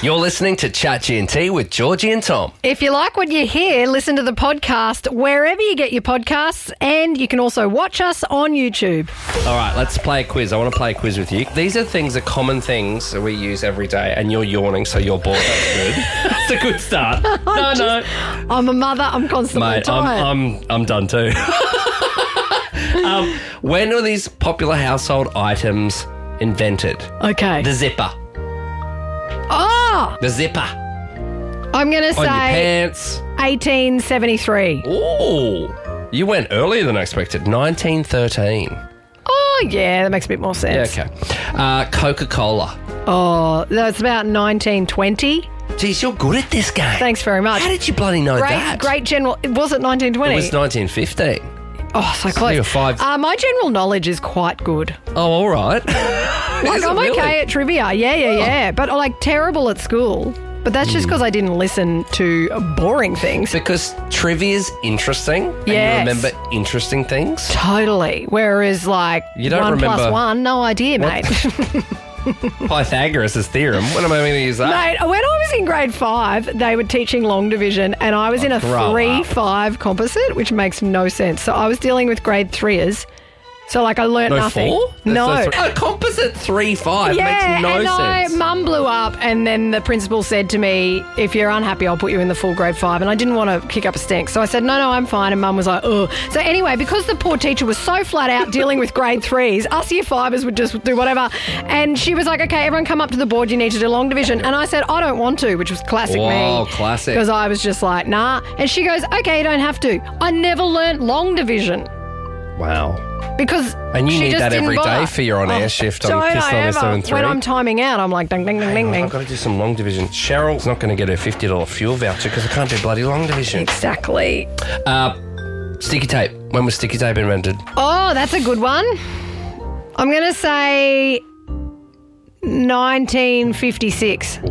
You're listening to Chat G&T with Georgie and Tom. If you like what you hear, listen to the podcast wherever you get your podcasts, and you can also watch us on YouTube. All right, let's play a quiz. I want to play a quiz with you. These are common things that we use every day, and you're yawning, so you're bored. That's good. That's a good start. No. I'm a mother. I'm constantly Mate, tired. I'm done too. When were these popular household items invented? Okay. The zipper. Oh! The zipper. I'm going to On your say pants. 1873. Ooh. You went earlier than I expected. 1913. Oh, yeah, that makes a bit more sense. Yeah, okay. Coca-Cola. Oh, that's about 1920. Geez, you're good at this game. Thanks very much. How did you bloody know that? Great general. Was it 1920? It was 1915. Oh, so close. you're five. My general knowledge is quite good. Oh, all right. Like, I'm okay at trivia. Yeah. But like terrible at school. But that's just because I didn't listen to boring things. Because trivia's interesting. And Yes. you remember interesting things. Totally. Whereas like You don't 1 remember- plus 1, no idea, mate. Pythagoras' theorem. When am I going to use that? Mate, when I was in grade 5, they were teaching long division and I was in a grow up. 3-5 composite, which makes no sense. So I was dealing with grade 3ers. So like I learnt No nothing. 4? No. A composite 3-5 Yeah, makes no and sense. Mum blew up and then the principal said to me, if you're unhappy, I'll put you in the full grade 5. And I didn't want to kick up a stink. So I said, no, I'm fine. And Mum was like, oh. So anyway, because the poor teacher was so flat out dealing with grade 3s, us year 5ers would just do whatever. And she was like, okay, everyone come up to the board. You need to do long division. And I said, I don't want to, which was classic me. Whoa, classic. Because I was just like, nah. And she goes, okay, you don't have to. I never learnt long division. Wow. Because And you she need just that didn't every day bother. for your on-air shift on Don't Kiss I 97.3. ever? When I'm timing out, I'm like, ding, ding, ding, ding, ding. I've got to do some long division. Cheryl's not going to get her $50 fuel voucher because I can't do bloody long division. Exactly. Sticky tape. When was sticky tape invented? Oh, that's a good one. I'm going to say 1956.